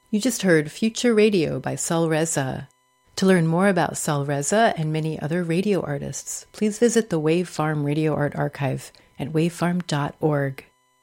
You just heard Future Radio by Sal Reza. To learn more about Sal Reza and many other radio artists, please visit the Wave Farm Radio Art Archive at wavefarm.org.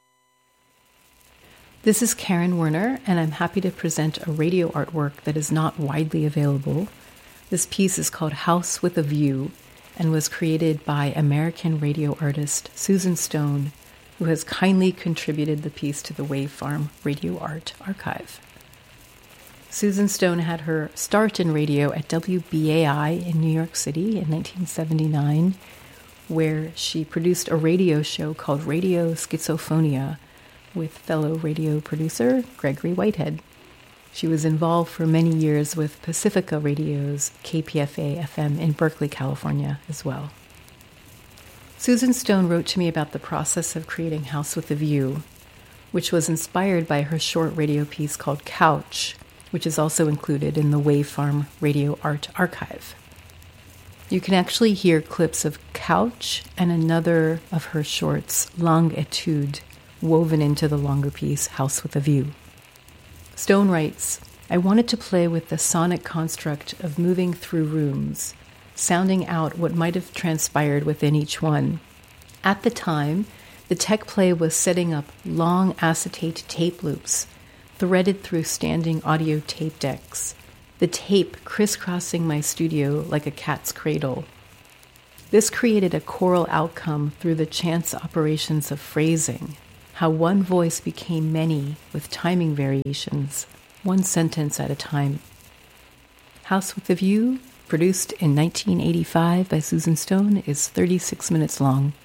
This is Karen Werner, and I'm happy to present a radio artwork that is not widely available. This piece is called House with a View and was created by American radio artist Susan Stone, who has kindly contributed the piece to the Wave Farm Radio Art Archive. Susan Stone had her start in radio at WBAI in New York City in 1979, where she produced a radio show called Radio Schizophonia with fellow radio producer Gregory Whitehead. She was involved for many years with Pacifica Radio's KPFA-FM in Berkeley, California as well. Susan Stone wrote to me about the process of creating House with a View, which was inspired by her short radio piece called Couch, which is also included in the Wave Farm Radio Art Archive. You can actually hear clips of Couch and another of her shorts, Langue Etude, woven into the longer piece, House with a View. Stone writes, I wanted to play with the sonic construct of moving through rooms, sounding out what might have transpired within each one. At the time, the tech play was setting up long acetate tape loops threaded through standing audio tape decks, the tape crisscrossing my studio like a cat's cradle. This created a choral outcome through the chance operations of phrasing, how one voice became many with timing variations, one sentence at a time. House with a View, produced in 1985 by Susan Stone, is 36 minutes long.